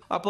அப்போ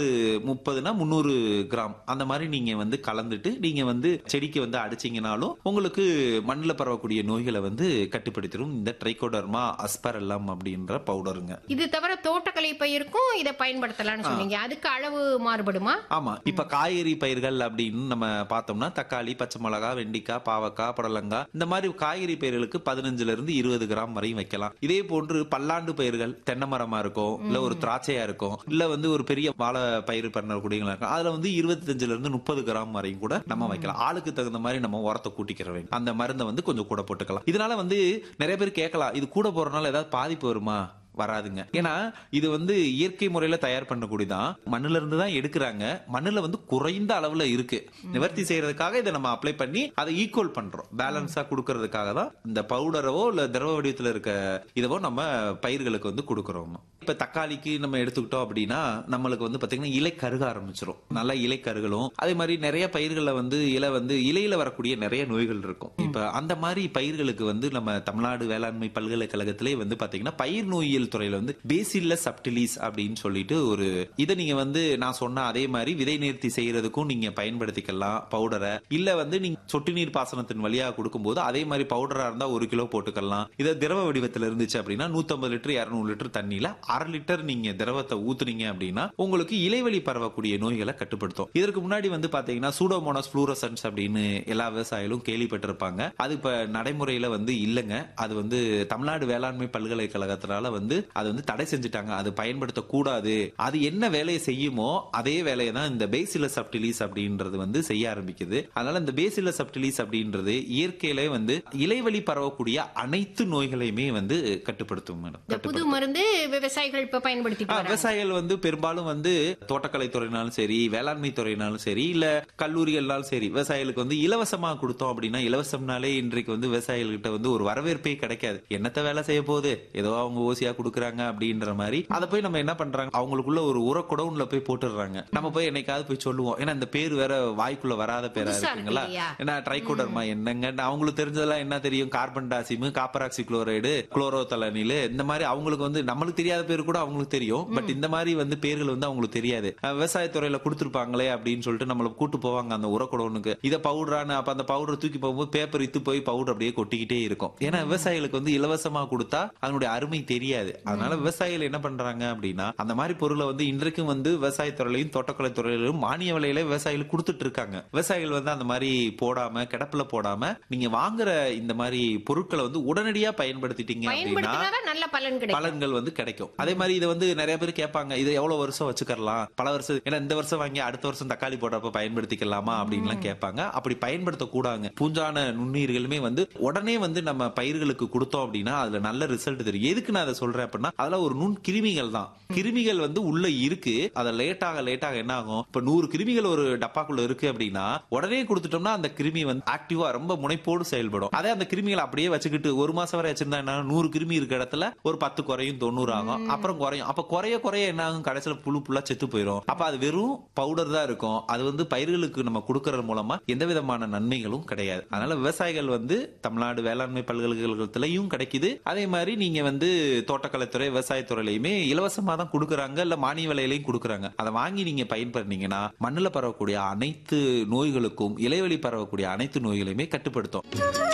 30னா 300 கிராம் அந்த மாதிரி நீங்க வந்து கலந்துட்டு நீங்க வந்து செடிக்கு வந்து அடிச்சீங்கனாலும் உங்களுக்கு மண்ணுல பரவக்கூடிய நோய்களை வந்து கட்டுப்படுத்திடும் இந்த ட்ரைகோடர்மா அஸ்பரெல்லம் அப்படின்ற பவுடருங்க. இது தவிர தோட்டக்கலை பயிருக்கும் இதை பயன்படுத்தலாம்னு சொன்னீங்க. அதுக்கு அளவு மாறுபடுமா? ஆமா, இப்ப காய்கறி பயிர்கள் அப்படின்னு நம்ம பார்த்தோம்னா தக்காளி, பச்சை மிளகா, வெண்டிக்காய், பாவக்காய், புடலங்காய் இந்த மாதிரி காய்கறி பயிர்களுக்கு 15ல இருந்து 20 கிராம் வரையும் வைக்கலாம். இதே போன்று பல்லாண்டு பயிர்கள் தென்னை மரமா இருக்கும், இல்ல ஒரு திராட்சையா இருக்கும், இல்ல வந்து ஒரு பெரிய வாழை பயிர் பண்ணக்கூடியவங்களா இருக்கும், அதுல வந்து 25ல இருந்து 30 கிராம் வரையும் கூட நம்ம வைக்கலாம். ஆளுக்கு தகுந்த மாதிரி நம்ம உரத்தை கூட்டிக்கிறோம். அந்த மருந்தை வந்து கொஞ்சம் கூட போட்டுக்கலாம். இதனால வந்து நிறைய பேர் கேட்கலாம், இது கூட போறதுனால ஏதாவது பாதிப்பு வருமா? வராதுங்க. ஏன்னா இது வந்து இயற்கை முறையில தயார் பண்ணக்கூடியதான், மண்ணுல இருந்து தான் எடுக்கிறாங்க. மண்ணுல வந்து குறைந்த அளவுல இருக்கு. நிவர்த்தி செய்யறதுக்காக இதை நம்ம அப்ளை பண்ணி அதை ஈக்குவல் பண்றோம், பேலன்ஸா கொடுக்கறதுக்காக தான் இந்த பவுடரவோ இல்ல திரவ வடிவத்தில் இருக்க இதவோ நம்ம பயிர்களுக்கு வந்து கொடுக்கறோம். இப்ப தக்காளிக்கு நம்ம எடுத்துக்கிட்டோம் அப்படின்னா நம்மளுக்கு வந்து பாத்தீங்கன்னா இலை கருக ஆரம்பிச்சிடும். நல்ல இலை கருகளும் அதே மாதிரி நிறைய பயிர்கள வந்து இலையில வரக்கூடிய நிறைய நோய்கள் இருக்கும். இப்ப அந்த மாதிரி பயிர்களுக்கு வந்து நம்ம தமிழ்நாடு வேளாண்மை பல்கலைக்கழகத்திலே வந்து பாத்தீங்கன்னா பயிர் நோயியல் துறையில வந்து பேசில்லஸ் சப்டிலிஸ் அப்படின்னு சொல்லிட்டு ஒரு இதை நீங்க வந்து நான் சொன்ன அதே மாதிரி விதை நேர்த்தி செய்யறதுக்கும் நீங்க பயன்படுத்திக்கலாம் பவுடரை. இல்ல வந்து நீங்க சொட்டு நீர் பாசனத்தின் வழியாக கொடுக்கும்போது அதே மாதிரி பவுடரா இருந்தா 1 கிலோ போட்டுக்கலாம். இதை திரவ வடிவத்தில் இருந்துச்சு அப்படின்னா 150 லிட்டர் 200 லிட்டர் தண்ணியில 1/2 லிட்டர் நீங்க திரவத்தை ஊத்துனீங்க அப்படின்னா உங்களுக்கு இலைவழி பரவக்கூடிய நோய்களை கட்டுப்படுத்தும். இதற்கு முன்னாடி வந்து பாத்தீங்கன்னா சூடோமோனாஸ் ஃப்ளூரசன்ஸ் அப்படின்னு எல்லா விவசாயிகளும் கேள்விப்பட்டிருப்பாங்க. அது இப்ப நடைமுறையில வந்து இல்லங்க. அது வந்து தமிழ்நாடு வேளாண்மை பல்கலைக்கழகத்தினால வந்து அது வந்து தடை செஞ்சுட்டாங்க. அது பயன்படுத்த கூடாது. அது என்ன வேலையை செய்யுமோ அதே வேலையை தான் இந்த பேசில்லஸ் சப்டிலிஸ் அப்படின்றது வந்து செய்ய ஆரம்பிக்குது. அதனால இந்த பேசில்லஸ் சப்டிலிஸ் அப்படின்றது இயற்கையிலே வந்து இலைவழி பரவக்கூடிய அனைத்து நோய்களையுமே வந்து கட்டுப்படுத்தும். புது மருந்து விவசாயிகள் இப்ப பயன்படுத்தி விவசாயிகள் வந்து பெரும்பாலும் வந்து தோட்டக்கலை துறையினாலும் சரி, வேளாண்மை துறையினாலும் சரி, இல்ல கல்லூரிகள்னாலும் சரி, விவசாயிகளுக்கு வந்து இலவசமா கொடுத்தோம் அப்படின்னா, இலவசம்னாலே இன்றைக்கு வந்து விவசாயிகள்கிட்ட வந்து ஒரு வரவேற்பே கிடைக்காது. என்னத்த வேலை செய்ய போகுது, ஏதோ அவங்க ஓசியா கொடுக்குறாங்க அப்படின்ற மாதிரி அதை போய் நம்ம என்ன பண்றாங்க, அவங்களுக்குள்ள ஒரு உரக்குடவுன்ல போய் போட்டுடுறாங்க. நம்ம போய் என்னைக்காவது போய் சொல்லுவோம். ஏன்னா இந்த பேர் வேற வாய்க்குள்ள வராத பேரா இருக்குங்களா. ஏன்னா ட்ரைகோடர்மா என்னங்க அவங்களுக்கு தெரிஞ்சதெல்லாம் என்ன தெரியும், கார்பன் டாசிம், காப்பராக்சி குளோரைடு, குளோரோதலனில், இந்த மாதிரி அவங்களுக்கு வந்து நம்மளுக்கு தெரியாத பேர் கூட அவங்களுக்கு தெரியும். பட் இந்த மாதிரி வந்து பேர்கள் வந்து அவங்களுக்கு தெரியாது. விவசாயத்துறையில கொடுத்துருப்பாங்களே அப்படின்னு சொல்லிட்டு நம்மள கூட்டு போவாங்க அந்த உரக்குடவுனுக்கு. இதை பவுடரான அப்ப அந்த பவுடர் தூக்கி போகும்போது பேப்பர் இத்து போய் பவுடர் அப்படியே கொட்டிக்கிட்டே இருக்கும். ஏன்னா விவசாயிகளுக்கு வந்து இலவசமா கொடுத்தா அதனுடைய அருமை தெரியாது. அதனால விவசாயிகள் என்ன பண்றாங்க அப்படின்னா அந்த மாதிரி பொருளை வந்து இன்றைக்கும் வந்து விவசாயத்துறையிலையும் தோட்டக்கலை துறையிலும் மானிய விலையில விவசாயிகள் கொடுத்துட்டு இருக்காங்க. விவசாயிகள் வந்து அந்த மாதிரி போடாம கிடப்புல போடாம நீங்க வாங்குற இந்த மாதிரி பொருட்களை வந்து உடனடியா பயன்படுத்திட்டீங்க அப்படின்னா நல்ல பலன்கள் வந்து கிடைக்கும். அதே மாதிரி இதை வந்து நிறைய பேர் கேட்பாங்க, இதை எவ்வளவு வருஷம் வச்சுக்கலாம், பல வருஷம், ஏன்னா இந்த வருஷம் வாங்கி அடுத்த வருஷம் தக்காளி போடுறப்ப பயன்படுத்திக்கலாமா அப்படின்லாம் கேட்பாங்க. அப்படி பயன்படுத்த கூடாங்க. பூஞ்சான நுண்ணுயிர்களுமே வந்து உடனே வந்து நம்ம பயிர்களுக்கு கொடுத்தோம் அப்படின்னா அதுல நல்ல ரிசல்ட் தெரியும். எதுக்கு நான் அதை சொல்றேன் அப்படின்னா அதுல ஒரு நுண் கிருமிகள் தான். கிருமிகள் வந்து உள்ள இருக்கு. அதை லேட்டாக என்ன ஆகும், இப்ப 100 கிருமிகள் ஒரு டப்பாக்குள்ள இருக்கு அப்படின்னா உடனே கொடுத்துட்டோம்னா அந்த கிருமி வந்து ஆக்டிவா ரொம்ப முனைப்போடு செயல்படும். அதே அந்த கிருமிகளை அப்படியே வச்சுக்கிட்டு 1 மாசம் வரை வச்சிருந்தா என்ன, 100 கிருமி இருக்க இடத்துல ஒரு 10 குறையும், 90 ஆகும், அப்புறம் குறையும். அப்ப குறைய என்ன ஆகும், கடைசியில புல்லா செத்து போயிடும். அப்ப அது வெறும் பவுடர் தான் இருக்கும். அது வந்து பயிர்களுக்கு நம்ம கொடுக்கறது மூலமா எந்த விதமான நன்மைகளும் கிடையாது. அதனால விவசாயிகள் வந்து தமிழ்நாடு வேளாண்மை பல்கலைக்கழகத்திலையும் கிடைக்குது. அதே மாதிரி நீங்க வந்து தோட்டக்கலைத்துறை விவசாயத்துறையிலுமே இலவசமா தான் கொடுக்கறாங்க, இல்ல மானிய விலையிலையும் கொடுக்கறாங்க. அதை வாங்கி நீங்க பயன்படுத்தீங்கன்னா மண்ணுல பரவக்கூடிய அனைத்து நோய்களுக்கும் இலைவழி பரவக்கூடிய அனைத்து நோய்களையுமே கட்டுப்படுத்தும்.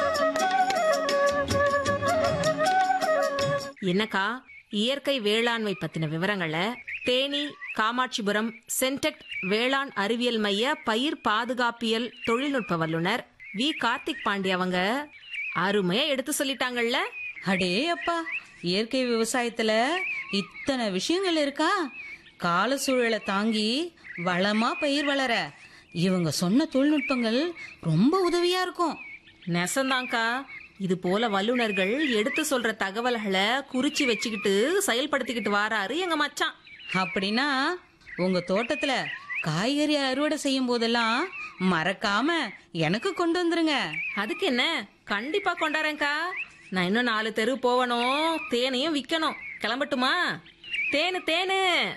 என்னக்கா இயற்கை வேளாண்மை பத்தின விவரங்களை தேனி காமாட்சிபுரம் சென்டெக்ட் வேளாண் அறிவியல் மைய பயிர் பாதுகாப்பியல் தொழில்நுட்ப வல்லுநர் வி கார்த்திக் பாண்டி அவங்க அருமையா எடுத்து சொல்லிட்டாங்கல்ல. அடே அப்பா, இயற்கை விவசாயத்துல இத்தனை விஷயங்கள் இருக்கா. கால சூழலை தாங்கி வளமா பயிர் வளர இவங்க சொன்ன தொழில்நுட்பங்கள் ரொம்ப உதவியா இருக்கும். நெசந்தாங்கா, இது போல வல்லுநர்கள் எடுத்து சொல்ற தகவல்களை குறிச்சு வச்சுக்கிட்டு செயல்படுத்திக்கிட்டு வாராரு எங்க மச்சான். அப்படின்னா உங்க தோட்டத்துல காய்கறி அறுவடை செய்யும் போதெல்லாம் மறக்காம எனக்கு கொண்டு வந்துருங்க. அதுக்கு என்ன, கண்டிப்பா கொண்டாரேன்க்கா. நான் இன்னும் 4 தெரு போவணும், தேனையும் விக்கணும். கிளம்பட்டுமா? தேனு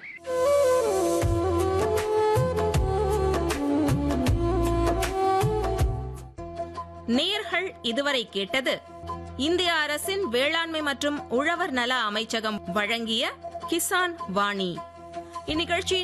நேர்கள் இதுவரை கேட்டது இந்திய அரசின் வேளாண்மை மற்றும் உழவர் நல அமைச்சகம் வழங்கிய கிசான் வாணி. இந்நிகழ்ச்சி